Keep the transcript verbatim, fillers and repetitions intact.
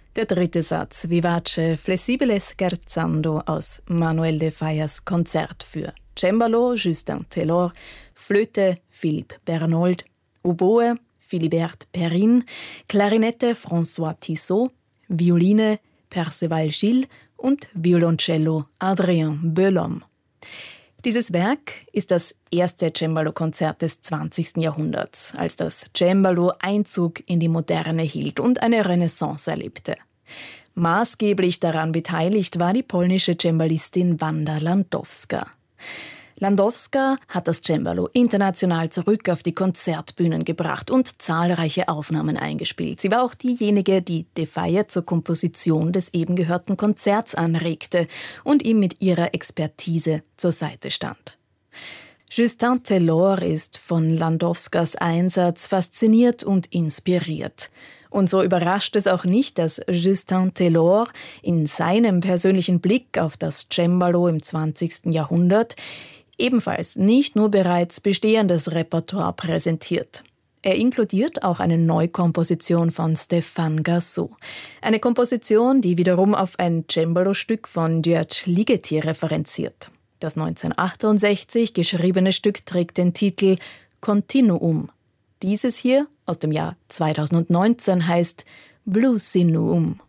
Der dritte Satz, Vivace flessibile scherzando aus Manuel de Fallas Konzert für Cembalo, Justin Taylor, Flöte, Philippe Bernold, Oboe, Philibert Perrin, Klarinette, François Tissot, Violine, Perceval Gilles und Violoncello, Adrien Belhomme. Dieses Werk ist das erste Cembalo-Konzert des zwanzigsten Jahrhunderts, als das Cembalo Einzug in die Moderne hielt und eine Renaissance erlebte. Maßgeblich daran beteiligt war die polnische Cembalistin Wanda Landowska. Landowska hat das Cembalo international zurück auf die Konzertbühnen gebracht und zahlreiche Aufnahmen eingespielt. Sie war auch diejenige, die de Falla zur Komposition des eben gehörten Konzerts anregte und ihm mit ihrer Expertise zur Seite stand. Justin Taylor ist von Landowskas Einsatz fasziniert und inspiriert. Und so überrascht es auch nicht, dass Justin Taylor in seinem persönlichen Blick auf das Cembalo im zwanzigsten Jahrhundert ebenfalls nicht nur bereits bestehendes Repertoire präsentiert. Er inkludiert auch eine Neukomposition von Stéphane Gassot. Eine Komposition, die wiederum auf ein Cembalo-Stück von György Ligeti referenziert. Das neunzehnhundertachtundsechzig geschriebene Stück trägt den Titel Continuum. Dieses hier aus dem Jahr zweitausendneunzehn heißt Bluesinuum.